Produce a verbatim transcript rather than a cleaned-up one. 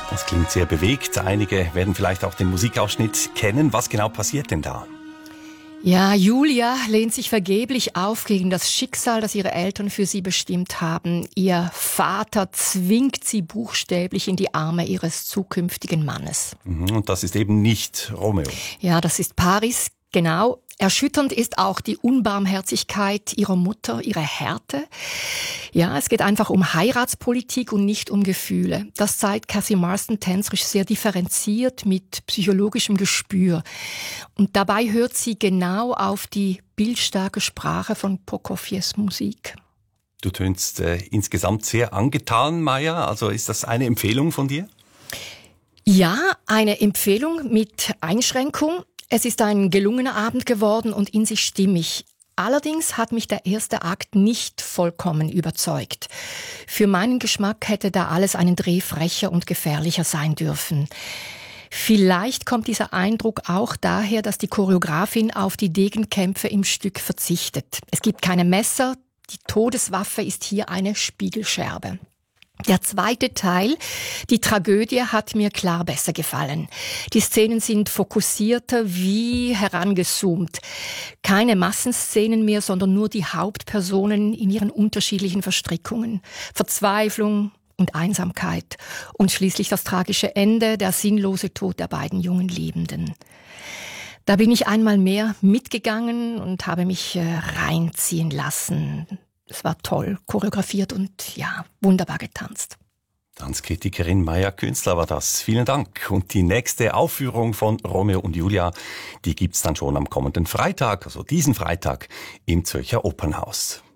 Das klingt sehr bewegt. Einige werden vielleicht auch den Musikausschnitt kennen. Was genau passiert denn da? Ja, Julia lehnt sich vergeblich auf gegen das Schicksal, das ihre Eltern für sie bestimmt haben. Ihr Vater zwingt sie buchstäblich in die Arme ihres zukünftigen Mannes. Und das ist eben nicht Romeo. Ja, das ist Paris, genau. Erschütternd ist auch die Unbarmherzigkeit ihrer Mutter, ihre Härte. Ja, es geht einfach um Heiratspolitik und nicht um Gefühle. Das zeigt Cathy Marston tänzerisch sehr differenziert mit psychologischem Gespür. Und dabei hört sie genau auf die bildstarke Sprache von Prokofjews Musik. Du tönst äh, insgesamt sehr angetan, Maja. Also ist das eine Empfehlung von dir? Ja, eine Empfehlung mit Einschränkung. Es ist ein gelungener Abend geworden und in sich stimmig. Allerdings hat mich der erste Akt nicht vollkommen überzeugt. Für meinen Geschmack hätte da alles einen Dreh frecher und gefährlicher sein dürfen. Vielleicht kommt dieser Eindruck auch daher, dass die Choreografin auf die Degenkämpfe im Stück verzichtet. Es gibt keine Messer, die Todeswaffe ist hier eine Spiegelscherbe. Der zweite Teil, die Tragödie, hat mir klar besser gefallen. Die Szenen sind fokussierter wie herangezoomt. Keine Massenszenen mehr, sondern nur die Hauptpersonen in ihren unterschiedlichen Verstrickungen. Verzweiflung und Einsamkeit. Und schließlich das tragische Ende, der sinnlose Tod der beiden jungen Liebenden. Da bin ich einmal mehr mitgegangen und habe mich äh, reinziehen lassen. Es war toll, choreografiert und ja, wunderbar getanzt. Tanzkritikerin Maja Künstler war das. Vielen Dank. Und die nächste Aufführung von Romeo und Julia, die gibt's dann schon am kommenden Freitag, also diesen Freitag, im Zürcher Opernhaus.